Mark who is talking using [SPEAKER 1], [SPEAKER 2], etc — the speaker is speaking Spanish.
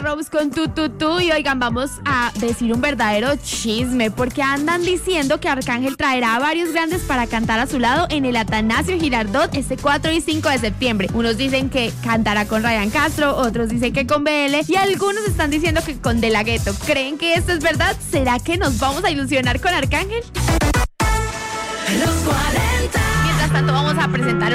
[SPEAKER 1] Rose con tu. Y oigan, vamos a decir un verdadero chisme, porque andan diciendo que Arcángel traerá a varios grandes para cantar a su lado en el Atanasio Girardot este 4 y 5 de septiembre. Unos dicen que cantará con Ryan Castro, otros dicen que con BL y algunos están diciendo que con De La Ghetto. ¿Creen que esto es verdad? ¿Será que nos vamos a ilusionar con Arcángel?
[SPEAKER 2] Los 40.
[SPEAKER 1] Mientras tanto, vamos a presentar